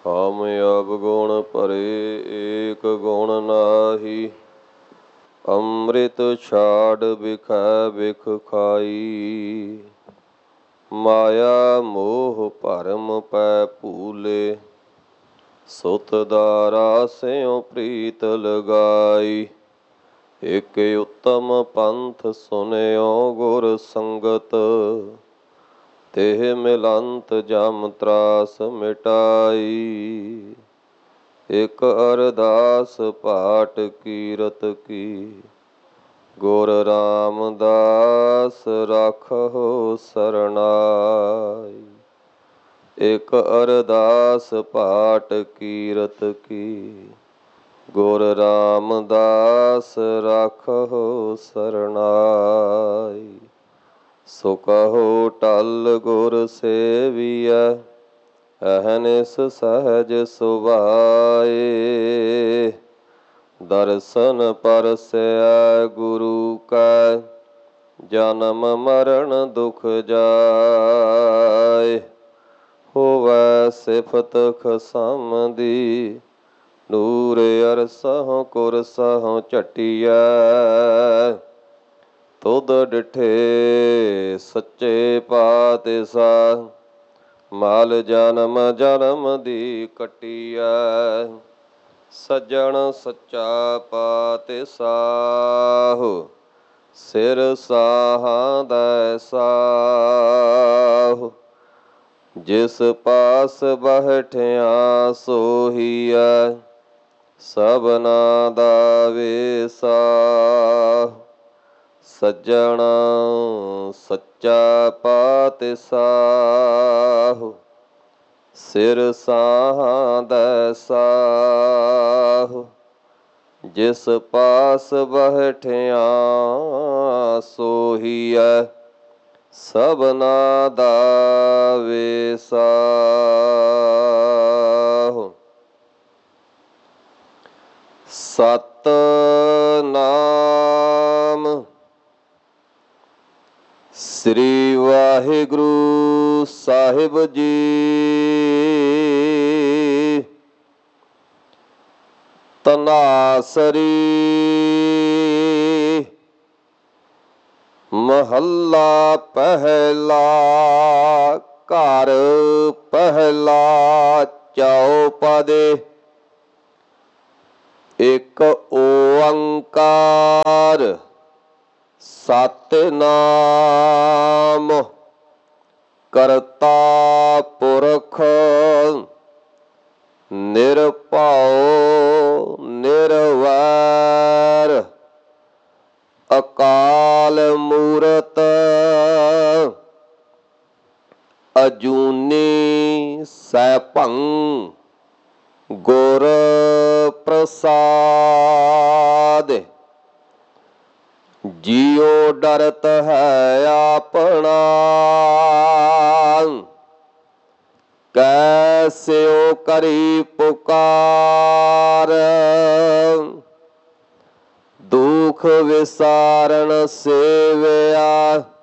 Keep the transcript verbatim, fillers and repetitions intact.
ਹਮ ਅਵਗੁਣ ਭਰੇ ਏਕ ਗੁਣ ਨਾਹੀ। ਅੰਮ੍ਰਿਤ ਛਾੜ ਬਿਖੈ ਬਿਖ ਖਾਈ। ਮਾਇਆ ਮੋਹ ਭਰਮ ਪੈ ਭੂਲੇ। ਸੁਤ ਦਾਰਾ ਸਿਉ ਪ੍ਰੀਤ ਲਗਾਈ। ਇਕ ਉੱਤਮ ਪੰਥ ਸੁਨਿਓ ਗੁਰ ਸੰਗਤ। ਤਿਹ ਮਿਲੰਤ ਜਮ ਤਰਾਸ ਮਿਟਾਈ। ਇਕ ਅਰਦਾਸ ਪਾਟ ਕੀਰਤ ਕੀ। ਗੁਰ ਰਾਮਦਾਸ ਰਾਖਹੁ ਸਰਨਾਈ। ਇਕ ਅਰਦਾਸ ਪਾਟ ਕੀਰਤ ਕੀ। ਗੁਰ ਰਾਮਦਾਸ ਰਾਖਹੁ ਸਰਨਾਈ। ਸੋ ਕਹੋ ਟਲ ਗੁਰ ਸੇਵੀਐ। ਅਹਨਿਸ ਸਹਜ ਸੁਭਾਏ। ਦਰਸ਼ਨ ਪਰਸੈ ਗੁਰੂ ਕੈ। ਜਨਮ ਮਰਨ ਦੁਖ ਜਾਏ। ਹੋਵੈ ਸਿਫਤ ਖਸਮ ਦੀ। ਨੂਰ ਅਰਸਹੁ ਕੁਰਸਹੁ ਝਟੀਐ। ਤੁਧ ਡਿਠੇ ਸੱਚੇ ਪਾਤਿਸ਼ਾਹ। ਮਲ ਜਨਮ ਜਨਮ ਦੀ ਕੱਟੀਐ। ਸੱਜਣ ਸੱਚਾ ਪਾਤਿਸ਼ਾਹ। ਸਿਰ ਸਾਹਾਂ ਦੈ ਸਾਹੁ। ਜਿਸ ਪਾਸ ਬਹਿਠਿਆ ਸੋਹੀਐ। ਸਭਨਾ ਦਾ ਵੇਸਾਹੁ। ਸੱਜਣ ਸੱਚਾ ਪਾਤਿਸ਼ਾਹ। ਸਿਰ ਸਾਹਾਂ ਦੈ ਸਾਹੁ। ਜਿਸ ਪਾਸ ਬਹਿਠਿਆ ਸੋਹੀਐ। ਸਭਨਾ ਦਾ ਵੇਸਾਹੁ। ਸਤਿਨਾਮ ਸ੍ਰੀ ਵਾਹਿਗੁਰੂ ਸਾਹਿਬ ਜੀ। ਧਨਾਸਰੀ ਮਹੱਲਾ ਪਹਿਲਾ। ਘਰ ਪਹਿਲਾ ਚਉਪਦੇ। ਇਕ ਓੰਕਾਰ ਸਤਿਨਾਮ। ਕਰਤਾ ਪੁਰਖ ਨਿਰਭਉ ਨਿਰਵੈਰ। ਅਕਾਲ ਮੂਰਤ ਅਜੂਨੀ ਸੈਭੰ। ਗੁਰ ਪ੍ਰਸਾਦਿ। ਜਿਉ ਡਰਤ ਹੈ ਆਪਣਾ। ਕੈਸਿਉ ਕਰੀ ਪੁਕਾਰ। ਦੁਖ ਵਿਸਾਰਨ ਸੇਵਿਆ।